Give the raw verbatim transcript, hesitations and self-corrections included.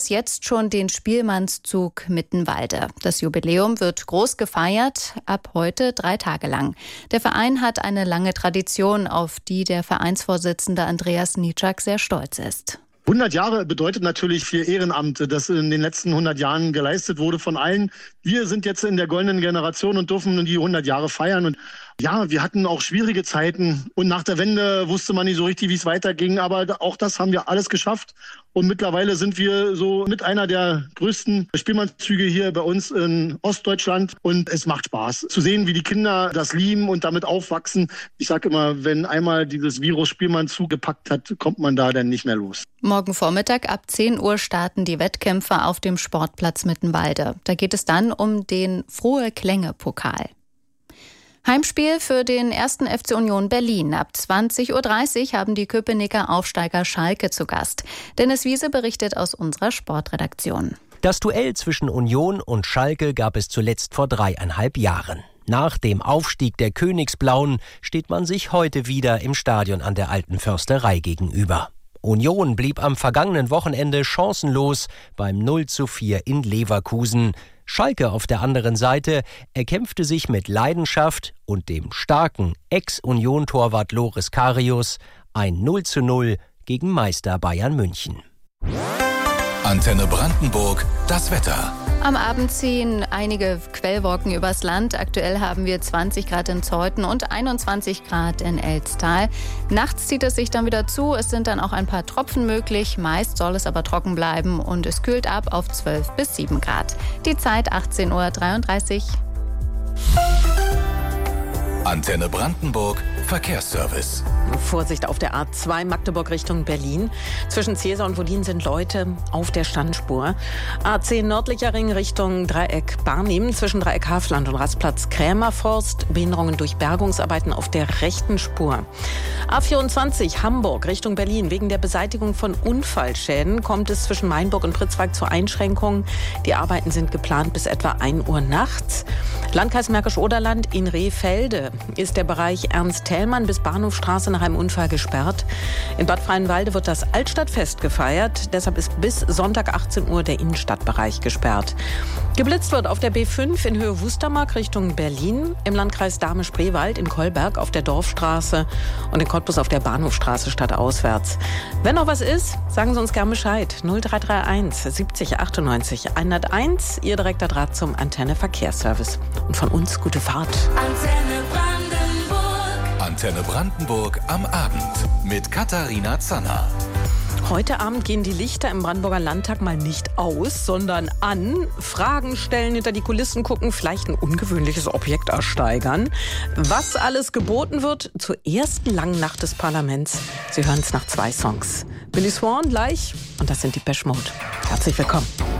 es jetzt schon den Spielmannszug Mittenwalde. Das Jubiläum wird groß gefeiert, ab heute drei Tage lang. Der Verein hat eine lange Tradition, auf die der Vereinsvorsitzende Andreas Nitschak sehr stolz ist. hundert Jahre bedeutet natürlich viel Ehrenamt, das in den letzten hundert Jahren geleistet wurde von allen. Wir sind jetzt in der goldenen Generation und dürfen die hundert Jahre feiern. Und ja, wir hatten auch schwierige Zeiten und nach der Wende wusste man nicht so richtig, wie es weiterging. Aber auch das haben wir alles geschafft. Und mittlerweile sind wir so mit einer der größten Spielmannszüge hier bei uns in Ostdeutschland. Und es macht Spaß zu sehen, wie die Kinder das lieben und damit aufwachsen. Ich sage immer, wenn einmal dieses Virus Spielmannzug gepackt hat, kommt man da dann nicht mehr los. Morgen Vormittag ab zehn Uhr starten die Wettkämpfe auf dem Sportplatz Mittenwalde. Da geht es dann um den Frohe-Klänge-Pokal. Heimspiel für den ersten F C Union Berlin. Ab zwanzig Uhr dreißig haben die Köpenicker Aufsteiger Schalke zu Gast. Dennis Wiese berichtet aus unserer Sportredaktion. Das Duell zwischen Union und Schalke gab es zuletzt vor dreieinhalb Jahren. Nach dem Aufstieg der Königsblauen steht man sich heute wieder im Stadion an der Alten Försterei gegenüber. Union blieb am vergangenen Wochenende chancenlos beim null zu vier in Leverkusen. Schalke auf der anderen Seite erkämpfte sich mit Leidenschaft und dem starken Ex-Union-Torwart Loris Karius ein null zu null gegen Meister Bayern München. Antenne Brandenburg, das Wetter. Am Abend ziehen einige Quellwolken übers Land. Aktuell haben wir zwanzig Grad in Zeuthen und einundzwanzig Grad in Elztal. Nachts zieht es sich dann wieder zu. Es sind dann auch ein paar Tropfen möglich. Meist soll es aber trocken bleiben und es kühlt ab auf zwölf bis sieben Grad. Die Zeit achtzehn Uhr dreiunddreißig. Antenne Brandenburg, Verkehrsservice. Vorsicht auf der A zwei Magdeburg Richtung Berlin. Zwischen Cäsar und Wollin sind Leute auf der Standspur. A zehn nördlicher Ring Richtung Dreieck Barnim. Zwischen Dreieck Hafland und Rastplatz Krämerforst. Behinderungen durch Bergungsarbeiten auf der rechten Spur. A vierundzwanzig Hamburg Richtung Berlin. Wegen der Beseitigung von Unfallschäden kommt es zwischen Mainburg und Pritzwalk zu Einschränkungen. Die Arbeiten sind geplant bis etwa ein Uhr nachts. Landkreis Märkisch-Oderland in Rehfelde ist der Bereich Ernst-Thälmann bis Bahnhofstraße nach einem Unfall gesperrt. In Bad Freienwalde wird das Altstadtfest gefeiert. Deshalb ist bis Sonntag achtzehn Uhr der Innenstadtbereich gesperrt. Geblitzt wird auf der B fünf in Höhe Wustermark Richtung Berlin, im Landkreis Dahme-Spreewald in Kolberg auf der Dorfstraße und in Cottbus auf der Bahnhofstraße stadtauswärts. Wenn noch was ist, sagen Sie uns gerne Bescheid. null drei drei eins siebzig achtundneunzig hunderteins, Ihr direkter Draht zum Antenne Verkehrsservice. Und von uns gute Fahrt. Antenne Brandenburg. Antenne Brandenburg am Abend mit Katharina Zanner. Heute Abend gehen die Lichter im Brandenburger Landtag mal nicht aus, sondern an. Fragen stellen, hinter die Kulissen gucken, vielleicht ein ungewöhnliches Objekt ersteigern. Was alles geboten wird zur ersten langen Nacht des Parlaments. Sie hören es nach zwei Songs. Billy Swan gleich und das sind die Depeche Mode. Herzlich willkommen.